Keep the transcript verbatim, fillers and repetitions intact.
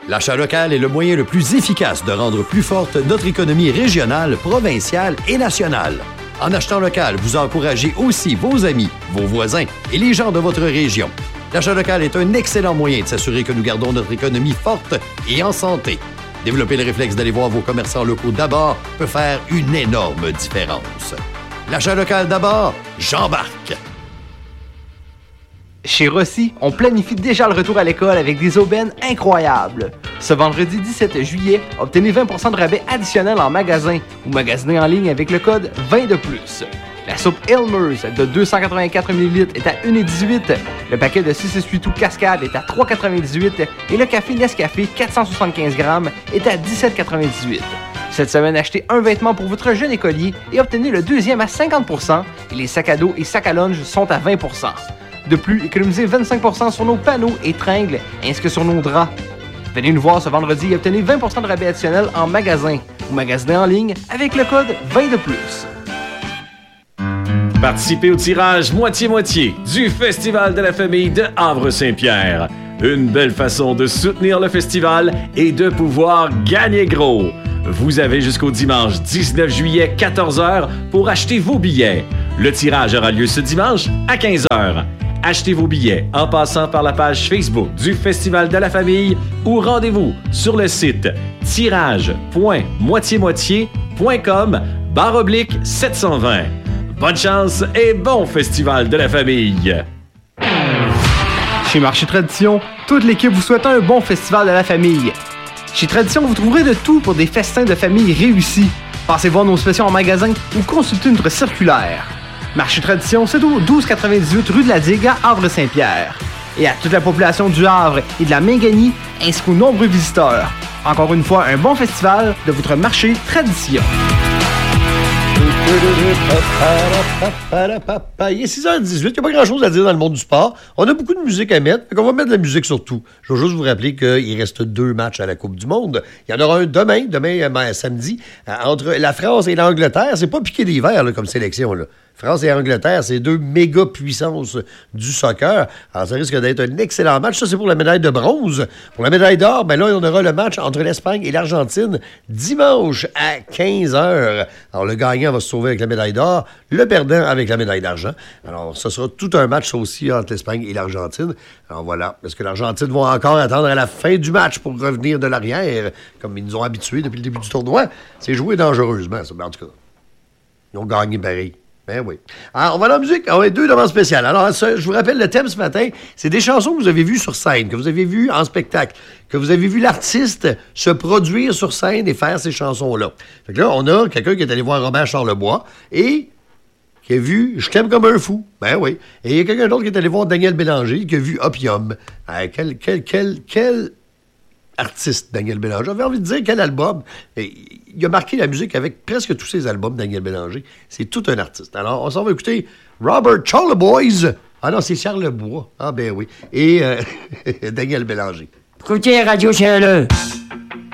L'achat local est le moyen le plus efficace de rendre plus forte notre économie régionale, provinciale et nationale. En achetant local, vous encouragez aussi vos amis, vos voisins et les gens de votre région. L'achat local est un excellent moyen de s'assurer que nous gardons notre économie forte et en santé. Développer le réflexe d'aller voir vos commerçants locaux d'abord peut faire une énorme différence. L'achat local d'abord, j'embarque! Chez Rossi, on planifie déjà le retour à l'école avec des aubaines incroyables. Ce vendredi dix-sept juillet, obtenez vingt pour cent de rabais additionnel en magasin ou magasinez en ligne avec le code vingt de plus. La soupe Elmer's de deux cent quatre-vingt-quatre millilitres est à un virgule dix-huit. Le paquet de six six huit tout Cascade est à trois virgule quatre-vingt-dix-huit et le café Nescafé quatre cent soixante-quinze grammes est à dix-sept virgule quatre-vingt-dix-huit. Cette semaine, achetez un vêtement pour votre jeune écolier et obtenez le deuxième à cinquante pour cent et les sacs à dos et sacs à lunch sont à vingt pour cent. De plus, économisez vingt-cinq pour cent sur nos panneaux et tringles ainsi que sur nos draps. Venez nous voir ce vendredi et obtenez vingt pour cent de rabais additionnel en magasin ou magasinez en ligne avec le code vingt de plus. Participez au tirage moitié-moitié du Festival de la famille de Havre-Saint-Pierre. Une belle façon de soutenir le festival et de pouvoir gagner gros. Vous avez jusqu'au dimanche dix-neuf juillet, quatorze heures pour acheter vos billets. Le tirage aura lieu ce dimanche à quinze heures. Achetez vos billets en passant par la page Facebook du Festival de la famille ou rendez-vous sur le site tirage point moitié moitié point com barre oblique sept cent vingt. Bonne chance et bon Festival de la famille! Chez Marché Tradition, toute l'équipe vous souhaite un bon Festival de la famille. Chez Tradition, vous trouverez de tout pour des festins de famille réussis. Passez voir nos spéciaux en magasin ou consultez notre circulaire. Marché Tradition, c'est au douze quatre-vingt-dix-huit rue de la Digue à Havre-Saint-Pierre. Et à toute la population du Havre et de la Minganie, ainsi qu'aux nombreux visiteurs. Encore une fois, un bon festival de votre Marché Tradition. Il est six heures dix-huit, il n'y a pas grand-chose à dire dans le monde du sport. On a beaucoup de musique à mettre, donc on va mettre de la musique sur tout. Je veux juste vous rappeler qu'il reste deux matchs à la Coupe du Monde. Il y en aura un demain, demain euh, samedi, euh, entre la France et l'Angleterre. C'est pas piqué des verres là, comme sélection, là. France et Angleterre, c'est deux méga puissances du soccer. Alors, ça risque d'être un excellent match. Ça, c'est pour la médaille de bronze. Pour la médaille d'or, ben là, on aura le match entre l'Espagne et l'Argentine dimanche à quinze heures. Alors, le gagnant va se sauver avec la médaille d'or, le perdant avec la médaille d'argent. Alors, ce sera tout un match, ça aussi, entre l'Espagne et l'Argentine. Alors, voilà. Est-ce que l'Argentine va encore attendre à la fin du match pour revenir de l'arrière, comme ils nous ont habitués depuis le début du tournoi? C'est joué dangereusement, ça. Mais en tout cas, ils ont gagné pareil. Ben oui. Alors, on va dans la musique. On a deux demandes spéciales. Alors, ce, je vous rappelle, le thème ce matin, c'est des chansons que vous avez vues sur scène, que vous avez vues en spectacle, que vous avez vu l'artiste se produire sur scène et faire ces chansons-là. Fait que là, on a quelqu'un qui est allé voir Robert Charlebois et qui a vu « Je t'aime comme un fou ». Ben oui. Et il y a quelqu'un d'autre qui est allé voir Daniel Bélanger qui a vu « Opium ». Ah, quel, quel, quel, quel artiste, Daniel Bélanger. J'avais envie de dire quel album. Et il a marqué la musique avec presque tous ses albums, Daniel Bélanger. C'est tout un artiste. Alors, on s'en va écouter Robert Charlebois. Ah non, c'est Charlebois. Ah ben oui. Et euh, Daniel Bélanger. Écoutez Radio Saint-Leu.